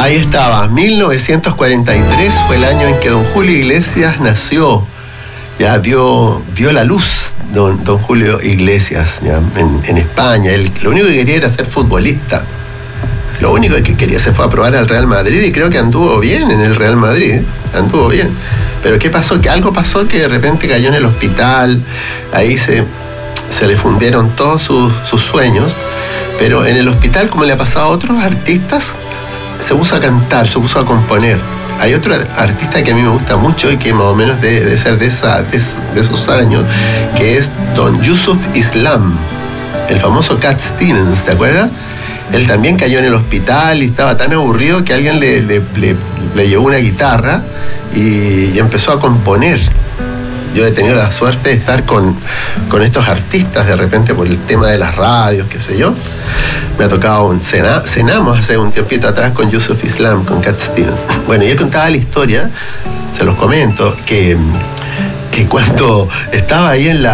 Ahí estaba, 1943 fue el año en que don Julio Iglesias nació. Ya dio la luz don Julio Iglesias, ya, en España. Él lo único que quería era ser futbolista. Lo único que quería, se fue a probar al Real Madrid y creo que anduvo bien en el Real Madrid. Anduvo bien. Pero ¿qué pasó? Que algo pasó que de repente cayó en el hospital. Ahí se le fundieron todos sus sueños. Pero en el hospital, como le ha pasado a otros artistas, se puso a cantar, se puso a componer. Hay otro artista que a mí me gusta mucho y que más o menos debe ser de esos años, que es don Yusuf Islam, el famoso Cat Stevens, ¿te acuerdas? Él también cayó en el hospital y estaba tan aburrido que alguien le llevó una guitarra y empezó a componer. Yo he tenido la suerte de estar con estos artistas de repente por el tema de las radios, qué sé yo. Me ha tocado, cenamos hace un tiempito atrás con Yusuf Islam, con Cat Stevens. Bueno, y él contaba la historia, se los comento, que cuando estaba ahí en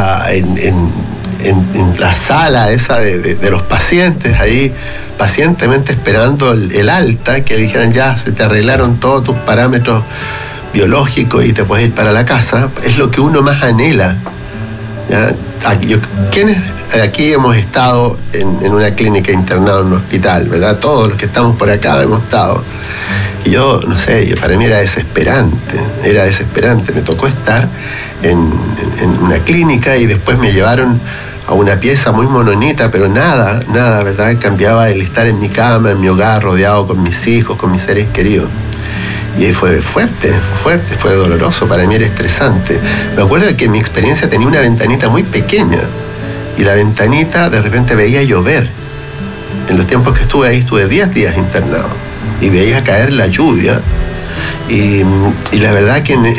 la sala esa de los pacientes, ahí pacientemente esperando el alta, que le dijeran ya, se te arreglaron todos tus parámetros biológico y te puedes ir para la casa, es lo que uno más anhela. ¿Ya? ¿Quiénes aquí hemos estado en una clínica internado en un hospital, verdad? Todos los que estamos por acá hemos estado. Y yo, no sé, para mí era desesperante. Me tocó estar en una clínica y después me llevaron a una pieza muy mononita, pero nada, ¿verdad? Cambiaba el estar en mi cama, en mi hogar, rodeado con mis hijos, con mis seres queridos. Y fue fuerte, fue doloroso, para mí era estresante. Me acuerdo de que mi experiencia tenía una ventanita muy pequeña y la ventanita de repente veía llover. En los tiempos que estuve ahí estuve 10 días internado y veía caer la lluvia y la verdad que en